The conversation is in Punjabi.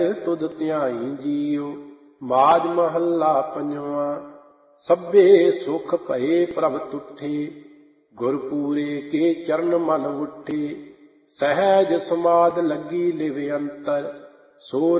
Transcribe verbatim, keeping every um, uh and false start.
ਤੁਧ ਧਿਆਈ ਜੀਉ। ਮਾਝ ਮਹੱਲਾ ਪੰਜਵਾਂ। ਸਭੇ ਸੁਖ ਭਏ ਪ੍ਰਭ ਤੁਠੇ, ਗੁਰ ਪੂਰੇ ਕੇ ਚਰਨ ਮਨ ਉੱਠੇ। ਸਹਿਜ ਸਮਾਧ ਲੱਗੀ ਲਿਵ ਅੰਤਰ, ਸੋ